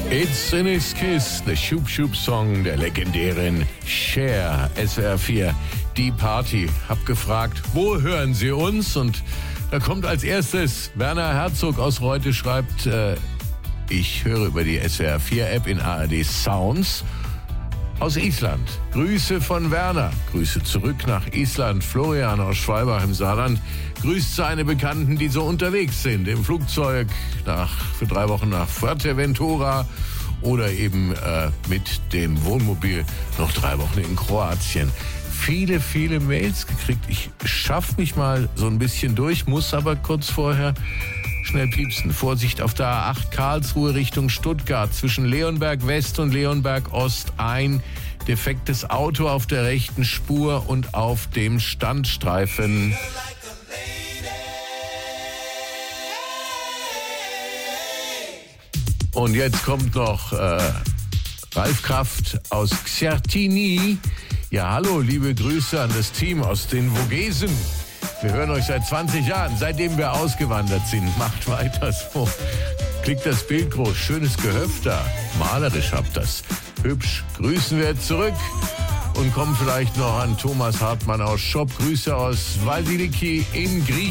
It's in his kiss, der Schub-Schub-Song der legendären Cher, SWR 4, die Party. Hab gefragt, wo hören Sie uns? Und da kommt als erstes Werner Herzog aus Reute, schreibt, ich höre über die SWR 4 App in ARD Sounds aus Island. Grüße von Werner. Grüße zurück nach Island. Florian aus Schwalbach im Saarland grüßt seine Bekannten, die so unterwegs sind. Im Flugzeug für 3 Wochen nach Fuerteventura oder eben mit dem Wohnmobil noch 3 Wochen in Kroatien. Viele, viele Mails gekriegt. Ich schaffe mich mal so ein bisschen durch, muss aber kurz vorher schnell piepsen. Vorsicht auf der A8 Karlsruhe Richtung Stuttgart. Zwischen Leonberg West und Leonberg Ost ein defektes Auto auf der rechten Spur und auf dem Standstreifen. Und jetzt kommt noch Ralf Kraft aus Xertini. Ja, hallo, liebe Grüße an das Team aus den Vogesen. Wir hören euch seit 20 Jahren, seitdem wir ausgewandert sind. Macht weiter so. Klickt das Bild groß, schönes Gehöft da. Malerisch habt das. Hübsch. Grüßen wir jetzt zurück und kommen vielleicht noch an Thomas Hartmann aus Schopp. Grüße aus Valdiriki in Griechenland.